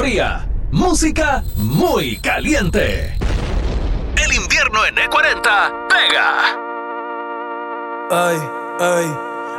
fría, música muy caliente. El invierno en E40 pega. Ay, ay.